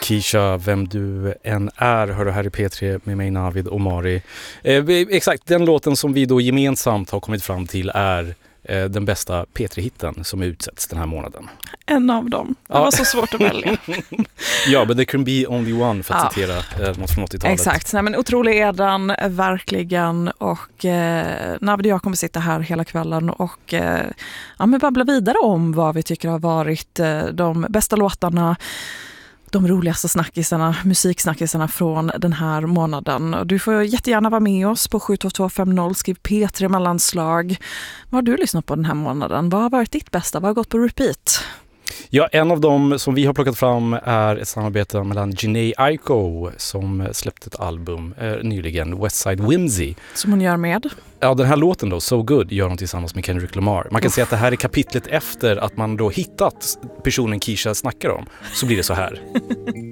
Keisha, vem du än är, hör du här i P3 med mig Navid och Mari. Exakt, den låten som vi då gemensamt har kommit fram till är den bästa P3-hitten som utsätts den här månaden. En av dem. Det var så svårt att välja. Ja, but there can be only one, för att citera något från 80-talet. Exakt. Nej, men otrolig är den, verkligen. Och Navid och jag kommer sitta här hela kvällen och babbla vidare om vad vi tycker har varit de bästa låtarna, de roligaste snackisarna, musiksnackisarna från den här månaden. Du får jättegärna vara med oss på 72250, skriv P3 mellanslag. Vad har du lyssnat på den här månaden? Vad har varit ditt bästa? Vad har gått på repeat? Ja, en av dem som vi har plockat fram är ett samarbete mellan Jhené Aiko som släppte ett album nyligen, Westside Whimsy. Som hon gör med? Ja, den här låten då, So Good, gör hon tillsammans med Kendrick Lamar. Man kan säga att det här är kapitlet efter att man då hittat personen Keisha snackar om. Så blir det så här.